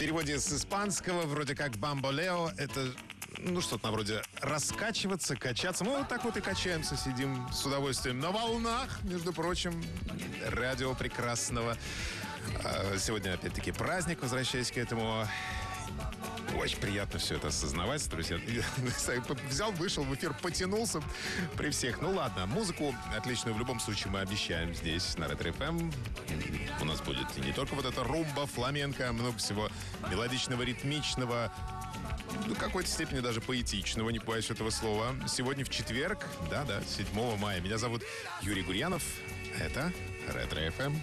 переводе с испанского вроде как «бамболео» — это, что-то на вроде раскачиваться, качаться. Мы вот так вот и качаемся, сидим с удовольствием на волнах, между прочим, радио прекрасного. Сегодня, опять-таки, праздник, возвращаясь к этому. Очень приятно все это осознавать, друзья. Взял, вышел в эфир, потянулся при всех. Ну ладно, музыку отличную в любом случае мы обещаем здесь, на Ретро-ФМ. У нас будет и не только вот эта румба, фламенко, много всего мелодичного, ритмичного, в какой-то степени даже поэтичного, не боюсь этого слова. Сегодня в четверг, 7 мая. Меня зовут Юрий Гурьянов. Это Ретро-ФМ.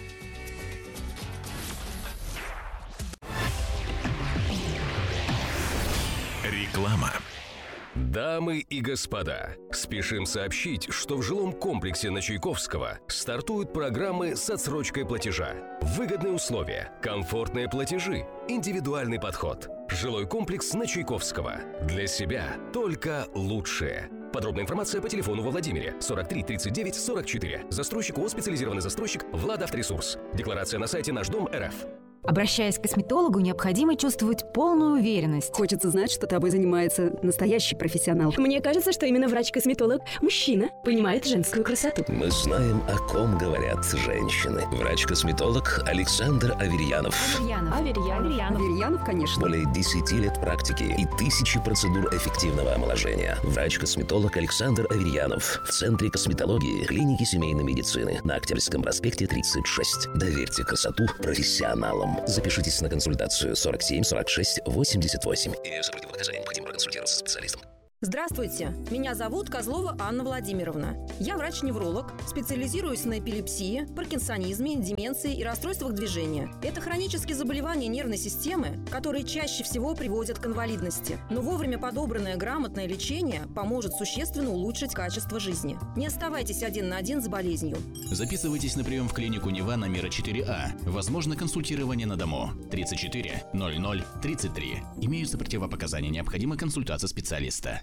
Реклама. Дамы и господа, спешим сообщить, что в жилом комплексе на Чайковского стартуют программы с отсрочкой платежа. Выгодные условия, комфортные платежи, индивидуальный подход. Жилой комплекс на Чайковского. Для себя только лучшее. Подробная информация по телефону во Владимире 43 39 44. Застройщик ООО «Специализированный застройщик» «Владавторесурс». Декларация на сайте «Наш дом РФ». Обращаясь к косметологу, необходимо чувствовать полную уверенность. Хочется знать, что тобой занимается настоящий профессионал. Мне кажется, что именно врач-косметолог мужчина понимает женскую красоту. Мы знаем, о ком говорят женщины. Врач-косметолог Александр Аверьянов. Аверьянов, конечно. Более 10 лет практики и тысячи процедур эффективного омоложения. Врач-косметолог Александр Аверьянов. В Центре косметологии клиники семейной медицины на Октябрьском проспекте 36. Доверьте красоту профессионалам. Запишитесь на консультацию 47 46 88. Имеются противопоказания, необходимо проконсультироваться с специалистом. Здравствуйте, меня зовут Козлова Анна Владимировна. Я врач-невролог, специализируюсь на эпилепсии, паркинсонизме, деменции и расстройствах движения. Это хронические заболевания нервной системы, которые чаще всего приводят к инвалидности. Но вовремя подобранное грамотное лечение поможет существенно улучшить качество жизни. Не оставайтесь один на один с болезнью. Записывайтесь на прием в клинику Нева номера 4А. Возможно консультирование на дому. 34 00 33. Имеются противопоказания, необходима консультация специалиста.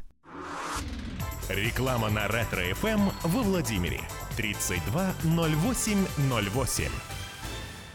Реклама на Ретро-ФМ во Владимире. 32 08 08.